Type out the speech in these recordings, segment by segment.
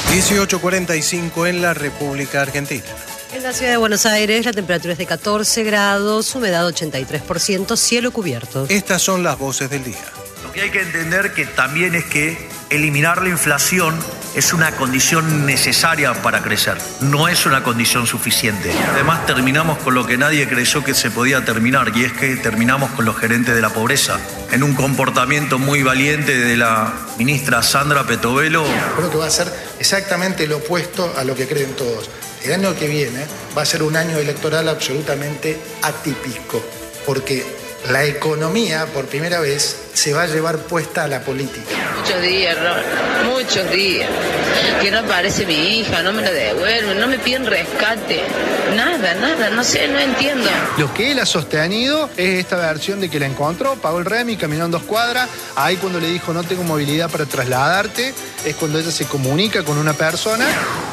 18:45 en la República Argentina. En la ciudad de Buenos Aires la temperatura es de 14 grados, humedad 83%, cielo cubierto. Estas son las voces del día. Lo que hay que entender que también es que eliminar la inflación es una condición necesaria para crecer, no es una condición suficiente. Además terminamos con lo que nadie creyó que se podía terminar, y es que terminamos con los gerentes de la pobreza, en un comportamiento muy valiente de la ministra Sandra Petovelo. Creo que va a ser exactamente lo opuesto a lo que creen todos. El año que viene va a ser un año electoral absolutamente atípico, porque la economía, por primera vez, se va a llevar puesta a la política. Muchos días, muchos días, que no aparece mi hija, no me la devuelven, no me piden rescate, nada, no sé, no entiendo. Lo que él ha sostenido es esta versión de que la encontró, pagó el Remi, caminó en 2 cuadras, ahí cuando le dijo no tengo movilidad para trasladarte, es cuando ella se comunica con una persona.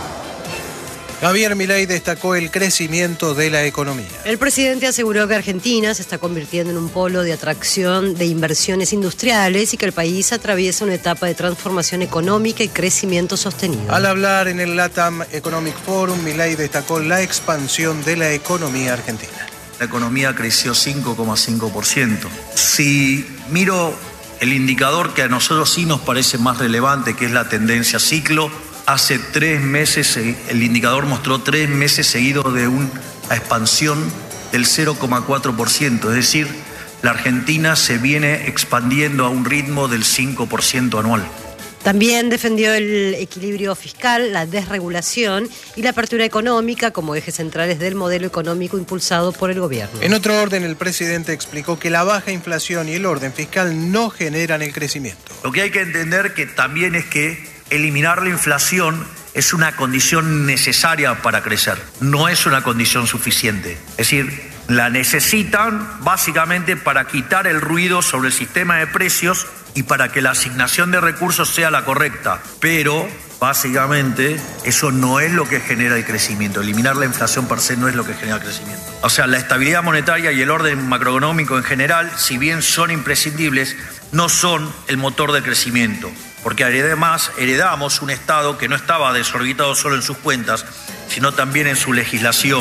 Javier Milei destacó el crecimiento de la economía. El presidente aseguró que Argentina se está convirtiendo en un polo de atracción de inversiones industriales y que el país atraviesa una etapa de transformación económica y crecimiento sostenido. Al hablar en el LATAM Economic Forum, Milei destacó la expansión de la economía argentina. La economía creció 5,5%. Si miro el indicador que a nosotros sí nos parece más relevante, que es la tendencia ciclo, hace 3 meses, el indicador mostró 3 meses seguidos de una expansión del 0,4%. Es decir, la Argentina se viene expandiendo a un ritmo del 5% anual. También defendió el equilibrio fiscal, la desregulación y la apertura económica como ejes centrales del modelo económico impulsado por el gobierno. En otro orden, el presidente explicó que la baja inflación y el orden fiscal no generan el crecimiento. Lo que hay que entender que también es que eliminar la inflación es una condición necesaria para crecer, no es una condición suficiente. Es decir, la necesitan básicamente para quitar el ruido sobre el sistema de precios y para que la asignación de recursos sea la correcta. Pero, básicamente, eso no es lo que genera el crecimiento. Eliminar la inflación per se no es lo que genera el crecimiento. O sea, la estabilidad monetaria y el orden macroeconómico en general, si bien son imprescindibles, no son el motor del crecimiento. Porque además heredamos un Estado que no estaba desorbitado solo en sus cuentas, sino también en su legislación.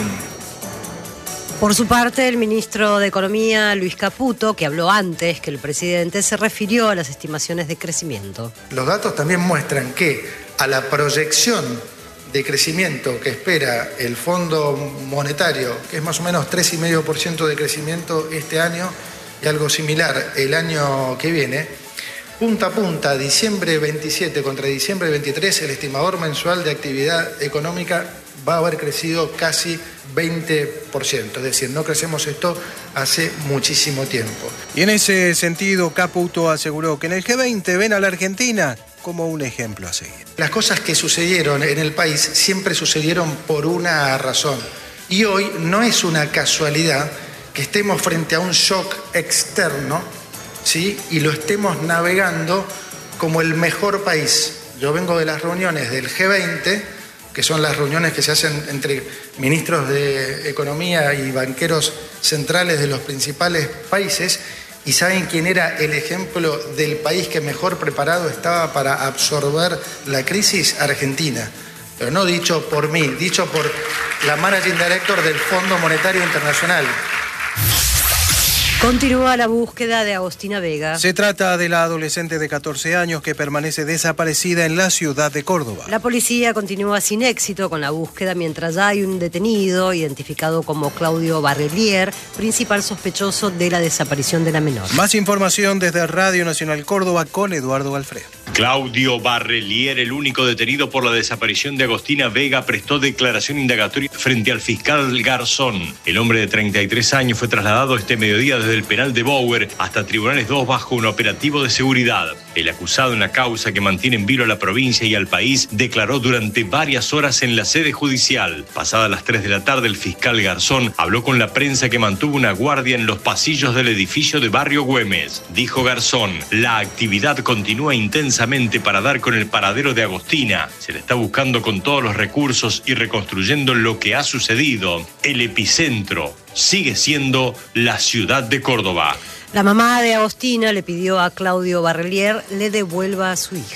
Por su parte, el ministro de Economía, Luis Caputo, que habló antes que el presidente, se refirió a las estimaciones de crecimiento. Los datos también muestran que a la proyección de crecimiento que espera el Fondo Monetario, que es más o menos 3,5% de crecimiento este año y algo similar el año que viene, punta a punta, diciembre 27 contra diciembre 23, el estimador mensual de actividad económica va a haber crecido casi 20%. Es decir, no crecemos esto hace muchísimo tiempo. Y en ese sentido, Caputo aseguró que en el G20 ven a la Argentina como un ejemplo a seguir. Las cosas que sucedieron en el país siempre sucedieron por una razón. Y hoy no es una casualidad que estemos frente a un shock externo, ¿sí? Y lo estemos navegando como el mejor país. Yo vengo de las reuniones del G20, que son las reuniones que se hacen entre ministros de Economía y banqueros centrales de los principales países, y ¿saben quién era el ejemplo del país que mejor preparado estaba para absorber la crisis? Argentina. Pero no dicho por mí, dicho por la Managing Director del Fondo Monetario Internacional. Continúa la búsqueda de Agostina Vega. Se trata de la adolescente de 14 años que permanece desaparecida en la ciudad de Córdoba. La policía continúa sin éxito con la búsqueda mientras ya hay un detenido identificado como Claudio Barrelier, principal sospechoso de la desaparición de la menor. Más información desde Radio Nacional Córdoba con Eduardo Alfredo. Claudio Barrelier, el único detenido por la desaparición de Agostina Vega, prestó declaración indagatoria frente al fiscal Garzón. El hombre de 33 años fue trasladado este mediodía desde el penal de Bower hasta Tribunales 2 bajo un operativo de seguridad. El acusado en la causa que mantiene en vilo a la provincia y al país declaró durante varias horas en la sede judicial. Pasadas las 3 de la tarde, el fiscal Garzón habló con la prensa que mantuvo una guardia en los pasillos del edificio de Barrio Güemes. Dijo Garzón, la actividad continúa intensamente para dar con el paradero de Agostina. Se le está buscando con todos los recursos y reconstruyendo lo que ha sucedido. El epicentro sigue siendo la ciudad de Córdoba. La mamá de Agostina le pidió a Claudio Barrelier le devuelva a su hija.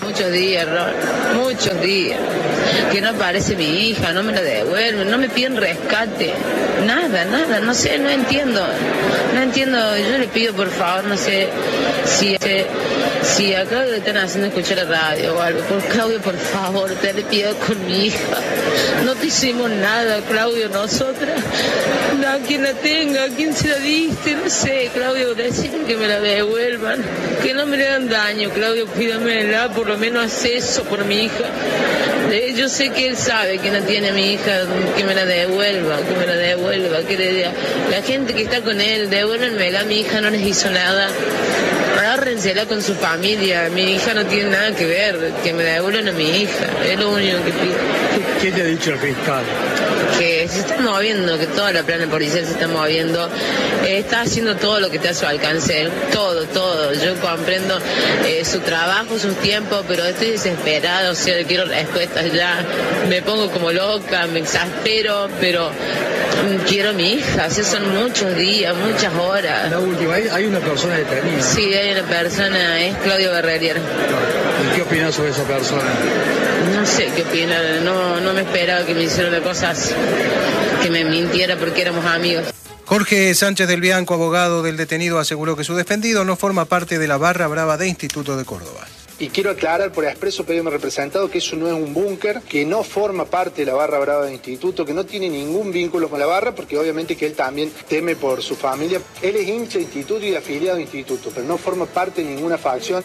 Muchos días, muchos días. Que no aparece mi hija, no me la devuelven, no me piden rescate. Nada, no sé, no entiendo. Yo le pido, por favor, no sé si a Claudio le están haciendo escuchar la radio o algo. Por Claudio, por favor, te le pido con mi hija. No te hicimos nada, Claudio, nosotras. A quien la tenga, a quien se la diste, no sé, Claudio, decirle que me la devuelvan, que no me le hagan daño, Claudio, pídamela, por lo menos haz eso por mi hija. Yo sé que él sabe que no tiene a mi hija, que me la devuelva, que le diga, la gente que está con él, devuélvenmela, mi hija no les hizo nada. Agárrensela con su familia, mi hija no tiene nada que ver, que me devuelvan a mi hija, es lo único que pido. ¿Qué te ha dicho el fiscal? Que se está moviendo, que toda la plana policial se está moviendo, está haciendo todo lo que está a su alcance, todo. Yo comprendo su trabajo, sus tiempos, pero estoy desesperada, o sea, quiero respuestas ya, me pongo como loca, me exaspero, pero quiero a mi hija, así son muchos días, muchas horas. La última, hay una persona detenida. Sí, hay una persona, es Claudio Berrerier. ¿Y qué opinas sobre esa persona? No sé qué opinar, no me esperaba que me hiciera una cosa así, que me mintiera porque éramos amigos. Jorge Sánchez del Bianco, abogado del detenido, aseguró que su defendido no forma parte de la barra brava de Instituto de Córdoba. Y quiero aclarar por expreso, pedime representado, que eso no es un búnker, que no forma parte de la barra brava del instituto, que no tiene ningún vínculo con la barra, porque obviamente que él también teme por su familia. Él es hincha de instituto y afiliado a instituto, pero no forma parte de ninguna facción.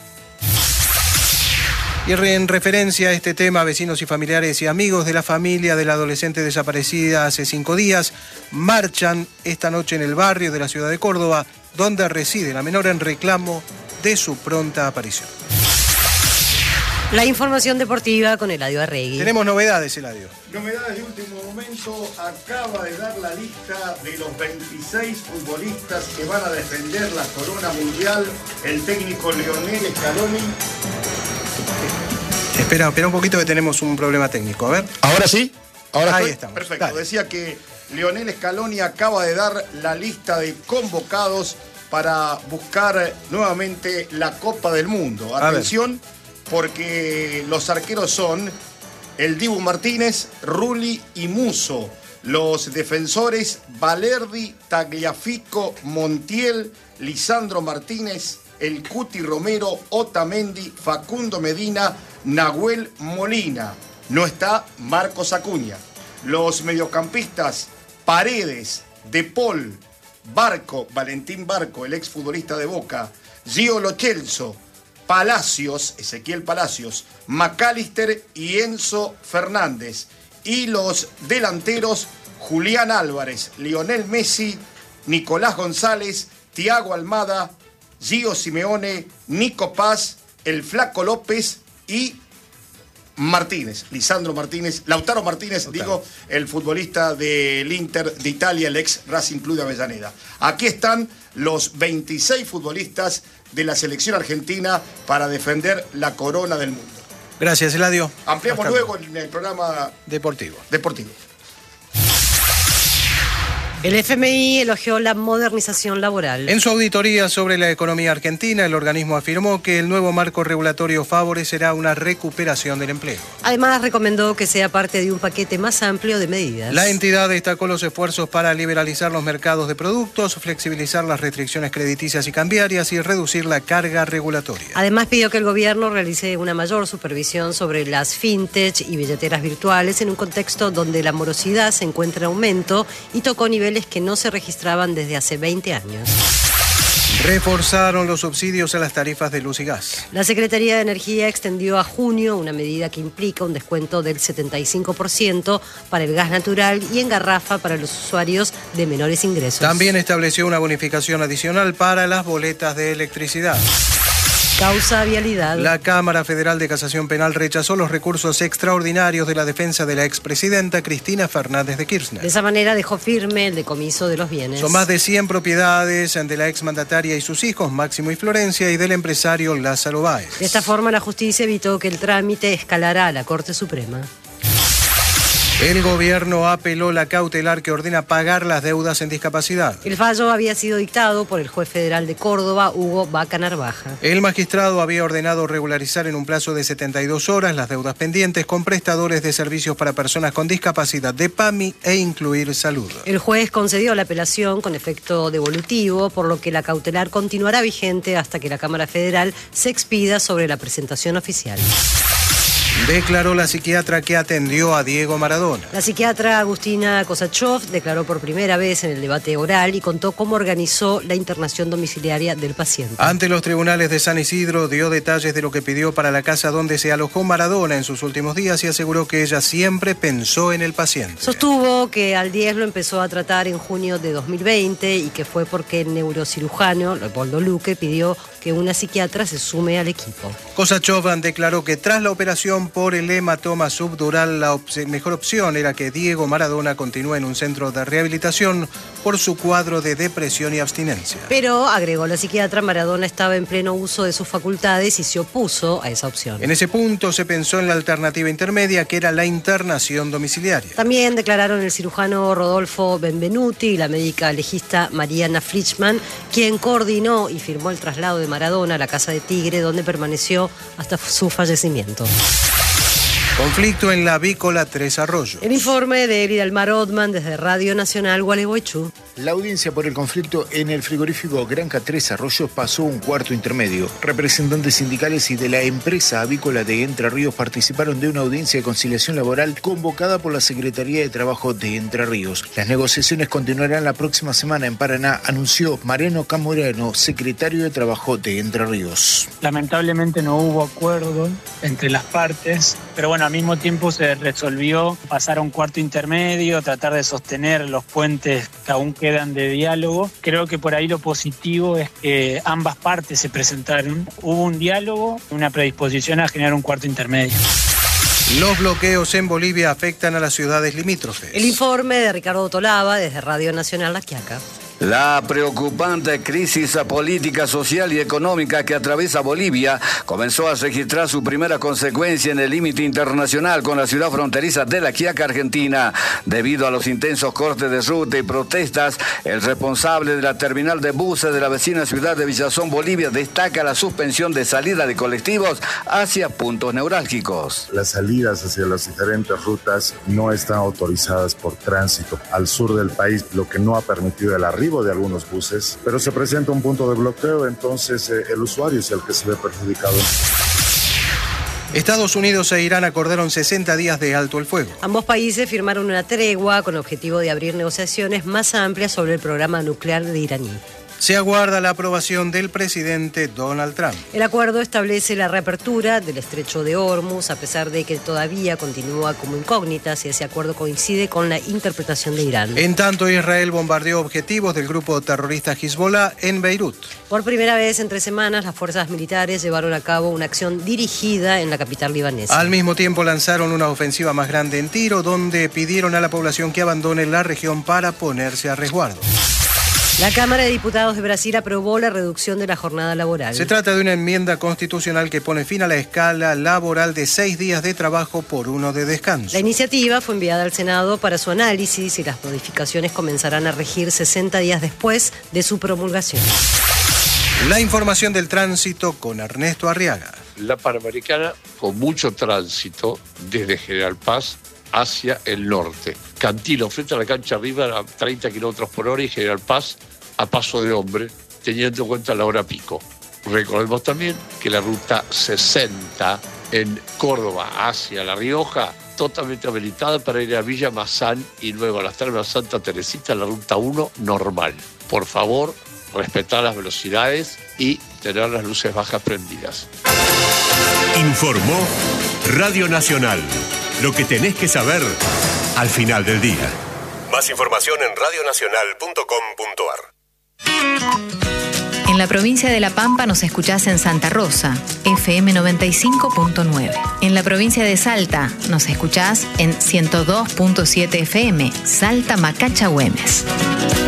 Y en referencia a este tema, vecinos y familiares y amigos de la familia de la adolescente desaparecida hace 5 días marchan esta noche en el barrio de la ciudad de Córdoba, donde reside la menor, en reclamo de su pronta aparición. La información deportiva con Eladio Arregui. Tenemos novedades, Eladio. Novedades de último momento. Acaba de dar la lista de los 26 futbolistas que van a defender la corona mundial el técnico Lionel Scaloni. Espera un poquito que tenemos un problema técnico, a ver. ¿Ahora sí? Ahí estamos. Perfecto. Dale. Decía que Lionel Scaloni acaba de dar la lista de convocados para buscar nuevamente la Copa del Mundo. Atención, porque los arqueros son el Dibu Martínez, Rulli y Musso. Los defensores, Valerdi, Tagliafico, Montiel, Lisandro Martínez, el Cuti Romero, Otamendi, Facundo Medina, Nahuel Molina. No está Marcos Acuña. Los mediocampistas, Paredes, De Paul, Barco, Valentín Barco, el exfutbolista de Boca, Gio Lo Celso, Palacios, Ezequiel Palacios, McAllister y Enzo Fernández. Y los delanteros, Julián Álvarez, Lionel Messi, Nicolás González, Thiago Almada, Gio Simeone, Nico Paz, el Flaco López y Martínez, Lisandro Martínez, Lautaro Martínez, el futbolista del Inter de Italia, el ex Racing Club de Avellaneda. Aquí están los 26 futbolistas de la selección argentina para defender la corona del mundo. Gracias, Eladio. Ampliamos luego en el programa deportivo. El FMI elogió la modernización laboral. En su auditoría sobre la economía argentina, el organismo afirmó que el nuevo marco regulatorio favorecerá una recuperación del empleo. Además, recomendó que sea parte de un paquete más amplio de medidas. La entidad destacó los esfuerzos para liberalizar los mercados de productos, flexibilizar las restricciones crediticias y cambiarias y reducir la carga regulatoria. Además, pidió que el gobierno realice una mayor supervisión sobre las fintech y billeteras virtuales en un contexto donde la morosidad se encuentra en aumento y tocó niveles que no se registraban desde hace 20 años. Reforzaron los subsidios a las tarifas de luz y gas. La Secretaría de Energía extendió a junio una medida que implica un descuento del 75% para el gas natural y en garrafa para los usuarios de menores ingresos. También estableció una bonificación adicional para las boletas de electricidad. Causa vialidad. La Cámara Federal de Casación Penal rechazó los recursos extraordinarios de la defensa de la expresidenta Cristina Fernández de Kirchner. De esa manera dejó firme el decomiso de los bienes. Son más de 100 propiedades de la exmandataria y sus hijos, Máximo y Florencia, y del empresario Lázaro Báez. De esta forma, la justicia evitó que el trámite escalara a la Corte Suprema. El gobierno apeló la cautelar que ordena pagar las deudas en discapacidad. El fallo había sido dictado por el juez federal de Córdoba, Hugo Vaca Narvaja. El magistrado había ordenado regularizar en un plazo de 72 horas las deudas pendientes con prestadores de servicios para personas con discapacidad de PAMI e incluir salud. El juez concedió la apelación con efecto devolutivo, por lo que la cautelar continuará vigente hasta que la Cámara Federal se expida sobre la presentación oficial. Declaró la psiquiatra que atendió a Diego Maradona. La psiquiatra Agustina Kosachov declaró por primera vez en el debate oral y contó cómo organizó la internación domiciliaria del paciente. Ante los tribunales de San Isidro dio detalles de lo que pidió para la casa donde se alojó Maradona en sus últimos días y aseguró que ella siempre pensó en el paciente. Sostuvo que al 10 lo empezó a tratar en junio de 2020 y que fue porque el neurocirujano, Leopoldo Luque, pidió que una psiquiatra se sume al equipo. Kosachov declaró que tras la operación por el hematoma subdural, la mejor opción era que Diego Maradona continúe en un centro de rehabilitación por su cuadro de depresión y abstinencia. Pero, agregó la psiquiatra, Maradona estaba en pleno uso de sus facultades y se opuso a esa opción. En ese punto se pensó en la alternativa intermedia, que era la internación domiciliaria. También declararon el cirujano Rodolfo Benvenuti y la médica legista Mariana Frischman, quien coordinó y firmó el traslado de Maradona a la Casa de Tigre, donde permaneció hasta su fallecimiento. Conflicto en la avícola Tres Arroyos. El informe de Elidalmar Othman desde Radio Nacional Gualeguaychú. La audiencia por el conflicto en el frigorífico Granja Tres Arroyos pasó un cuarto intermedio. Representantes sindicales y de la empresa avícola de Entre Ríos participaron de una audiencia de conciliación laboral convocada por la Secretaría de Trabajo de Entre Ríos. Las negociaciones continuarán la próxima semana en Paraná, anunció Mariano Camorano, secretario de Trabajo de Entre Ríos. Lamentablemente no hubo acuerdo entre las partes, pero bueno, al mismo tiempo se resolvió pasar a un cuarto intermedio, tratar de sostener los puentes que aún quedan de diálogo. Creo que por ahí lo positivo es que ambas partes se presentaron. Hubo un diálogo, una predisposición a generar un cuarto intermedio. Los bloqueos en Bolivia afectan a las ciudades limítrofes. El informe de Ricardo Tolaba desde Radio Nacional La Quiaca. La preocupante crisis política, social y económica que atraviesa Bolivia comenzó a registrar su primera consecuencia en el límite internacional con la ciudad fronteriza de La Quiaca, Argentina. Debido a los intensos cortes de ruta y protestas, el responsable de la terminal de buses de la vecina ciudad de Villazón, Bolivia, destaca la suspensión de salida de colectivos hacia puntos neurálgicos. Las salidas hacia las diferentes rutas no están autorizadas por tránsito al sur del país, lo que no ha permitido el arribo de algunos buses, pero se presenta un punto de bloqueo, entonces el usuario es el que se ve perjudicado. Estados Unidos e Irán acordaron 60 días de alto el fuego. Ambos países firmaron una tregua con objetivo de abrir negociaciones más amplias sobre el programa nuclear de iraní. Se aguarda la aprobación del presidente Donald Trump. El acuerdo establece la reapertura del estrecho de Hormuz, a pesar de que todavía continúa como incógnita si ese acuerdo coincide con la interpretación de Irán. En tanto, Israel bombardeó objetivos del grupo terrorista Hezbollah en Beirut. Por primera vez en 3 semanas, las fuerzas militares llevaron a cabo una acción dirigida en la capital libanesa. Al mismo tiempo lanzaron una ofensiva más grande en Tiro, donde pidieron a la población que abandone la región para ponerse a resguardo. La Cámara de Diputados de Brasil aprobó la reducción de la jornada laboral. Se trata de una enmienda constitucional que pone fin a la escala laboral de 6 días de trabajo por 1 de descanso. La iniciativa fue enviada al Senado para su análisis y las modificaciones comenzarán a regir 60 días después de su promulgación. La información del tránsito con Ernesto Arriaga. La Panamericana con mucho tránsito desde General Paz hacia el norte. Cantilo, frente a la cancha arriba, a 30 kilómetros por hora, y General Paz a paso de hombre, teniendo en cuenta la hora pico. Recordemos también que la ruta 60 en Córdoba hacia La Rioja, totalmente habilitada para ir a Villa Mazán y luego a las termas Santa Teresita, la ruta 1 normal. Por favor, respetar las velocidades y tener las luces bajas prendidas. Informó Radio Nacional. Lo que tenés que saber al final del día. Más información en radionacional.com.ar. En la provincia de La Pampa nos escuchás en Santa Rosa, FM 95.9. En la provincia de Salta nos escuchás en 102.7 FM, Salta Macacha Güemes.